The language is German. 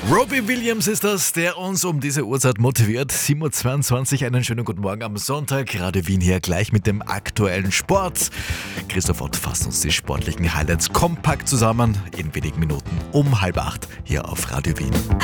Robbie Williams ist das, der uns um diese Uhrzeit motiviert. 7.22 Uhr, einen schönen guten Morgen am Sonntag. Radio Wien hier gleich mit dem aktuellen Sport. Christoph Ott fasst uns die sportlichen Highlights kompakt zusammen in wenigen Minuten um 7:30 hier auf Radio Wien.